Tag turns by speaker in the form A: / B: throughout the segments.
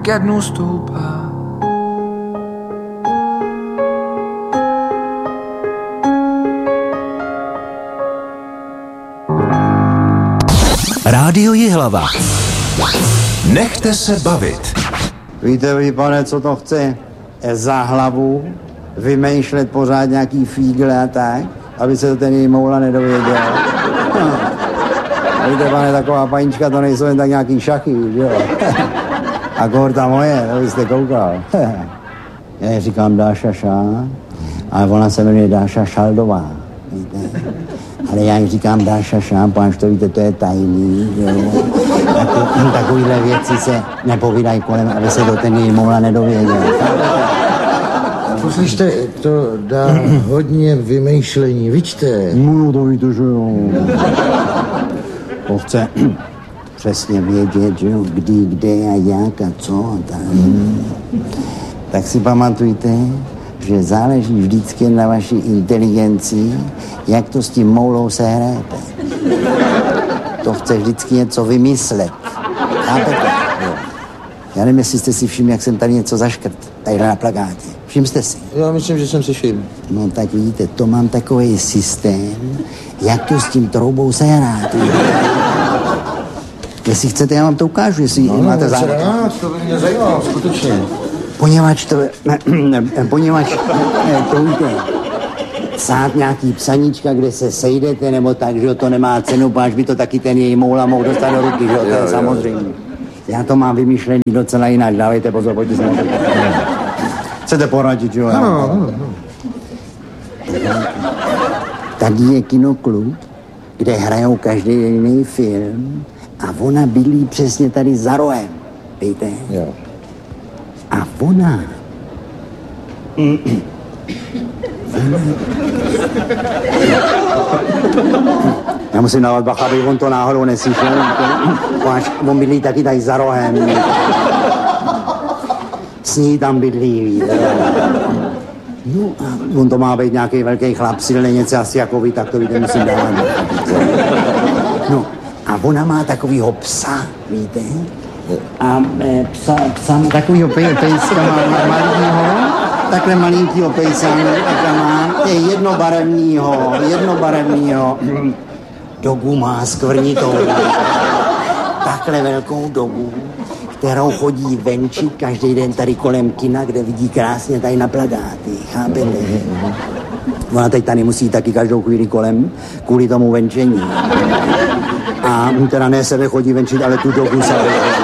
A: ke dnu stoupá.
B: Rádio Jihlava. Nechte se bavit.
C: Víte vy, pane, co to chce? Za hlavu vymýšlet pořád nějaký fígle a tak, aby se to ten její moula nedověděl. Víte, pane, taková panička, to nejsou jen tak nějaký šachy, jo. A kohorta moje, to byste koukal. Já ji říkám Dáša Šá, ale ona se jmenuje Dáša Šaldová, víte. Ale já jí říkám Dáša Šá, až to víte, to je tajný, jo. Takovýhle věci se nepovídají kolem, aby se to ten její moula nedověděl.
D: Poslyšte, to dá hodně vymýšlení, vidíte?
C: No, to víte, že jo. To chce přesně vědět, že jo, kdy, kde a jak a co a tak. Tak si pamatujte, že záleží vždycky na vaší inteligenci, jak to s tím moulou sehrajete. To chce vždycky něco vymyslet. Chápete? Jo. Já nevím, jestli jste si všimli, jak jsem tady něco zaškrt. Tadyhle na plakátě. Všiml jste si?
D: Já myslím, že jsem si všiml.
C: No tak vidíte, to mám takový systém, jak to s tím troubou sehrát. Jestli chcete, já vám to ukážu, jestli máte zájem.
D: To by mě zajímalo, skutečně.
C: Poněvadž to víte, psát nějaký psaníčka, kde se sejdete, nebo tak, že to nemá cenu, až by to taky ten její moula mohl dostat do ruky, že to je samozřejmě. Já to mám vymyšlený docela jinak, dávejte pozor, pojďte se na to. Chcete poradit, že jo?
D: No.
C: Tady je kinoklub, kde hrajou každý jiný film a ona bydlí přesně tady za rohem, víte?
D: Jo.
C: A ona... Já musím dávat bacha, aby on to náhodou neslyšel. On bydlí taky tady za rohem. S ní tam bydlí, víte. No a on to má být nějaký velký chlap, silný něco asi jako vy, tak to víte, musím dávat. No a ona má takovýho psa, víte. A psa takovýho pejska malýho, takhle malinkýho pejsa, takhle má, je jednobarevnýho, dogu má skvrnitou, takhle velkou dogu, kterou chodí venčit každý den tady kolem kina, kde vidí krásně tady na plakáty, chápete? Ona teď tady musí taky každou chvíli kolem, kvůli tomu venčení. A teda ne sebe chodí venčit, ale tu dogu se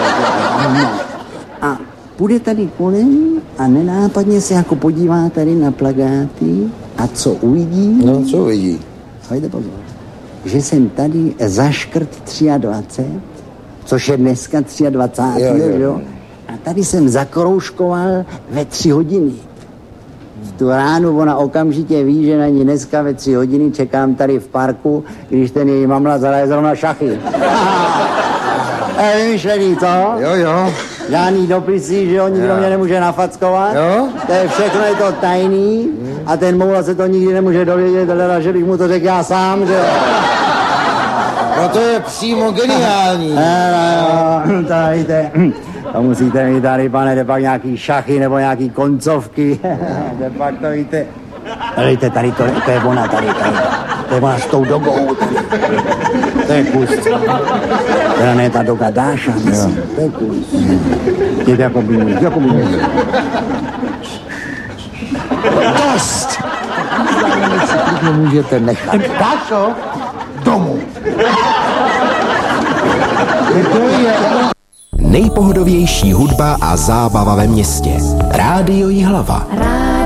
C: a půjde tady kolem a nenápadně se jako podívá tady na plakáty a co uvidí?
D: No, co uvidí?
C: Hojde pozor. Že jsem tady zaškrt 23, což je dneska 23, jo? A tady jsem zakroužkoval ve 3 hodiny. V tu ránu ona okamžitě ví, že na ní dneska ve 3 hodiny čekám tady v parku, když ten její mamla zahraje zrovna šachy. Vymyšlený, co?
D: Jo.
C: Žádný dopisy, že jo, nikdo mě nemůže nafackovat.
D: Jo?
C: To je všechno, je to tajný a ten moula se to nikdy nemůže dovědět, ale že bych mu to řekl já sám, že jo.
D: No to je přímo geniální.
C: To víte, to musíte mít tady, pane, jde pak nějaký šachy nebo nějaký koncovky. Jde pak to víte. Víte, tady to je ona tady. To je ona s tou dogou. To je kus. Teda ne ta doga Dáša, to je kus. Jde jako by
D: Dost! Můžete nechat.
C: Dášo, domů.
B: Nejpohodovější hudba a zábava ve městě. Rádio Jihlava.